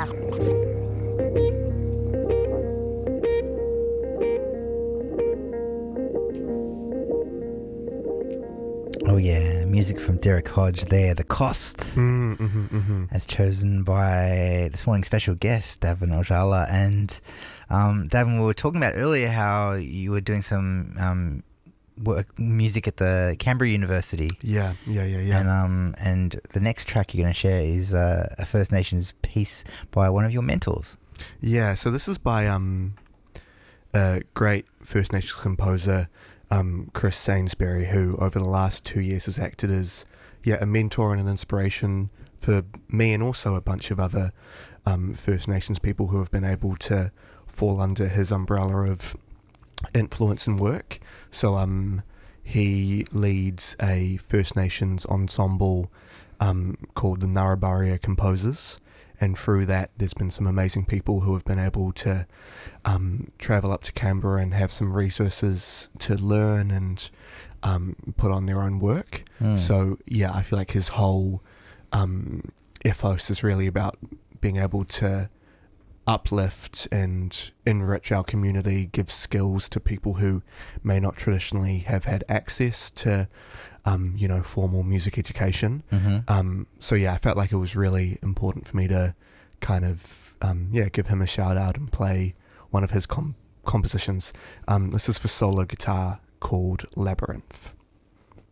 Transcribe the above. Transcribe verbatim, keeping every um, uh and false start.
Oh yeah, music from Derek Hodge there, The Cost, mm, mm-hmm, mm-hmm. as chosen by this morning's special guest, Davin Ojala. And um, Davin, we were talking about earlier how you were doing some um, work, music at the Canberra University. Yeah, yeah, yeah, yeah. And um, and the next track you're going to share is uh, a First Nations piece by one of your mentors. Yeah, so this is by um, a great First Nations composer, Um, Chris Sainsbury, who over the last two years has acted as yeah a mentor and an inspiration for me and also a bunch of other um, First Nations people who have been able to fall under his umbrella of influence and work. So um, he leads a First Nations ensemble um, called the Narrabarria Composers, and through that there's been some amazing people who have been able to um, travel up to Canberra and have some resources to learn and um, put on their own work. Mm. So yeah, I feel like his whole um, ethos is really about being able to uplift and enrich our community, give skills to people who may not traditionally have had access to um, you know, formal music education. Mm-hmm. Um, so yeah, I felt like it was really important for me to kind of um, yeah give him a shout out and play one of his com- compositions. Um, this is for solo guitar called Labyrinth.